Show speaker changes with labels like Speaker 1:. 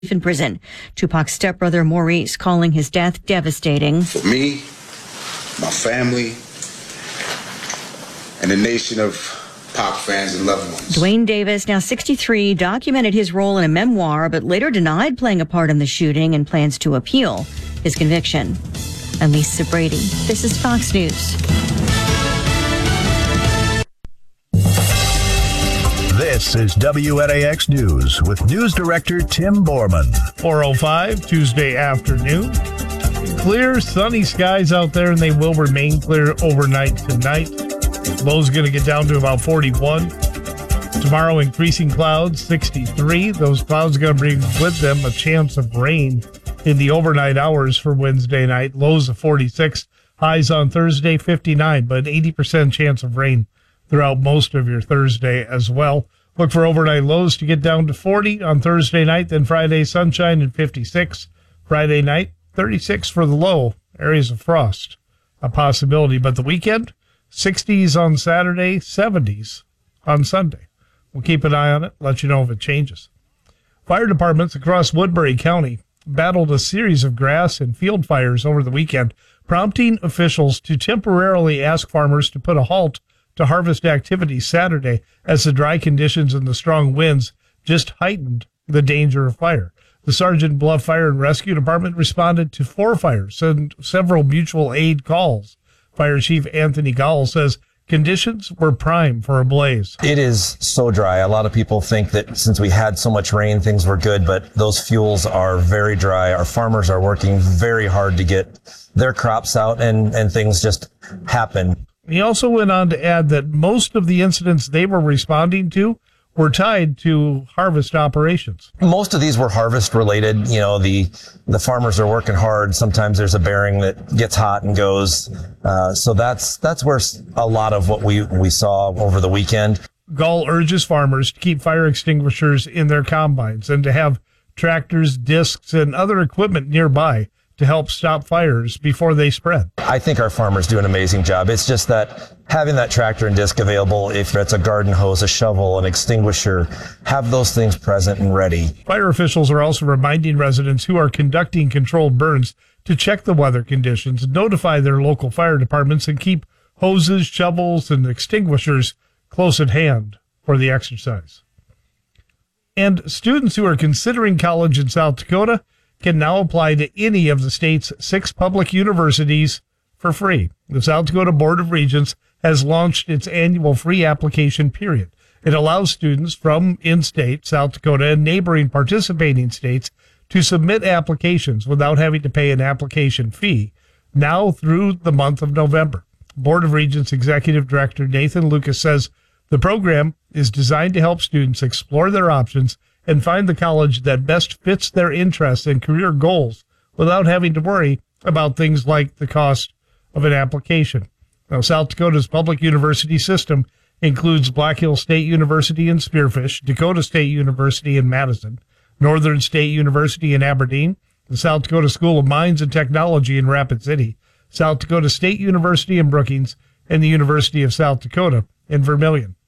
Speaker 1: in prison. Tupac's stepbrother Maurice calling his death devastating.
Speaker 2: For me, my family, and the nation of Pac fans and loved ones.
Speaker 1: Dwayne Davis, now 63, documented his role in a memoir, but later denied playing a part in the shooting and plans to appeal his conviction. I'm Lisa Brady. This is Fox News.
Speaker 3: This is WNAX News with News Director Tim Borman.
Speaker 4: 4:05 Tuesday afternoon. Clear, sunny skies out there, and they will remain clear overnight tonight. Low's going to get down to about 41. Tomorrow, increasing clouds, 63. Those clouds are going to bring with them a chance of rain in the overnight hours for Wednesday night. Lows of 46. Highs on Thursday, 59, but 80% chance of rain throughout most of your Thursday as well. Look for overnight lows to get down to 40 on Thursday night, then Friday sunshine and 56. Friday night, 36 for the low. Areas of frost, a possibility. But the weekend, 60s on Saturday, 70s on Sunday. We'll keep an eye on it, let you know if it changes. Fire departments across Woodbury County battled a series of grass and field fires over the weekend, prompting officials to temporarily ask farmers to put a halt to harvest activities Saturday as the dry conditions and the strong winds just heightened the danger of fire. The Sergeant Bluff Fire and Rescue Department responded to 4 fires and several mutual aid calls. Fire Chief Anthony Gowell says conditions were prime for a blaze.
Speaker 5: It is so dry. A lot of people think that since we had so much rain, things were good, but those fuels are very dry. Our farmers are working very hard to get their crops out, and things just happen.
Speaker 4: He also went on to add that most of the incidents they were responding to were tied to harvest operations.
Speaker 5: Most of these were harvest related. You know, the farmers are working hard. Sometimes there's a bearing that gets hot and goes. So that's where a lot of what we saw over the weekend.
Speaker 4: Gall urges farmers to keep fire extinguishers in their combines and to have tractors, discs, and other equipment nearby to help stop fires before they spread.
Speaker 5: I think our farmers do an amazing job. It's just that having that tractor and disc available, if it's a garden hose, a shovel, an extinguisher, have those things present and ready.
Speaker 4: Fire officials are also reminding residents who are conducting controlled burns to check the weather conditions, notify their local fire departments, and keep hoses, shovels, and extinguishers close at hand for the exercise. And students who are considering college in South Dakota can now apply to any of the state's 6 public universities for free. The South Dakota Board of Regents has launched its annual free application period. It allows students from in-state South Dakota and neighboring participating states to submit applications without having to pay an application fee now through the month of November. Board of Regents Executive Director Nathan Lucas says the program is designed to help students explore their options and find the college that best fits their interests and career goals without having to worry about things like the cost of an application. Now, South Dakota's public university system includes Black Hills State University in Spearfish, Dakota State University in Madison, Northern State University in Aberdeen, the South Dakota School of Mines and Technology in Rapid City, South Dakota State University in Brookings, and the University of South Dakota in Vermilion.